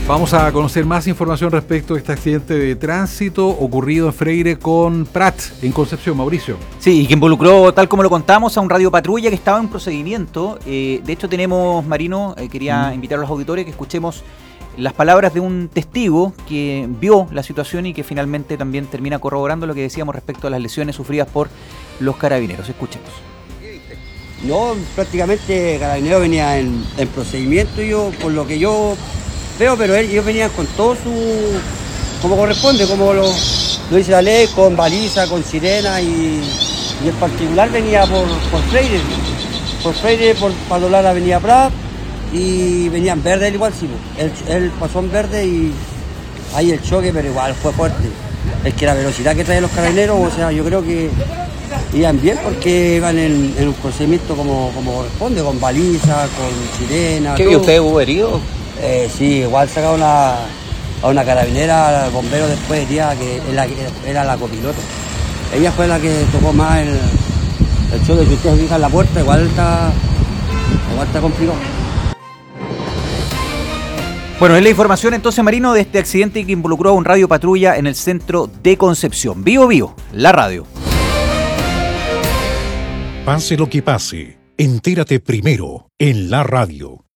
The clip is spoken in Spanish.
Vamos a conocer más información respecto a este accidente de tránsito ocurrido en Freire con Prat, en Concepción, Mauricio. Sí, y que involucró, tal como lo contamos, a un radiopatrulla que estaba en procedimiento. De hecho tenemos, Marino, quería invitar a los auditores que escuchemos las palabras de un testigo que vio la situación y que finalmente también termina corroborando lo que decíamos respecto a las lesiones sufridas por los carabineros. Escuchemos. No, prácticamente Carabineros venía en procedimiento, yo por lo que yo veo, pero ellos venían con todo como corresponde, como lo dice la ley, con baliza, con sirena y en particular venía por Freire, para doblar la avenida Prat y venía en verde él igual, sí, él pasó en verde y ahí el choque, pero igual fue fuerte. Es que la velocidad que traen los Carabineros, o sea, yo creo que iban bien porque iban en un procedimiento como corresponde, con baliza, con sirena. ¿Qué vio usted? ¿Hubo herido? Sí, igual sacaron a una carabinera, al bombero después de día, que era la copiloto. Ella fue la que tocó más el choque. Si ustedes fijan la puerta, igual está complicado. Bueno, es la información entonces, Marino, de este accidente que involucró a un radiopatrulla en el centro de Concepción. Bio, la radio. Pase lo que pase, entérate primero en la radio.